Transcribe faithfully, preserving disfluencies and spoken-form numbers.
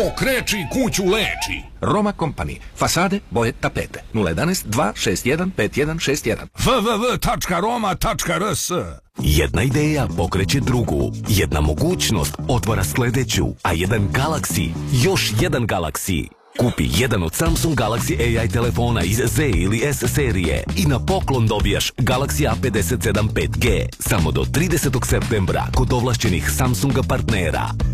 kreči kuću leči. Roma Company. Fasade, boje, tapete. nula jedan dva šest jedan pet jedan šest jedan. w w w tačka roma tačka r s. Jedna ideja pokreće drugu, jedna mogućnost otvara sljedeću, a jedan Galaxy, još jedan Galaxy. Kupi jedan od Samsung Galaxy A I telefona iz Z ili S serije i na poklon dobijaš Galaxy A pedeset sedam pet G samo do tridesetog septembra kod ovlašćenih Samsunga partnera.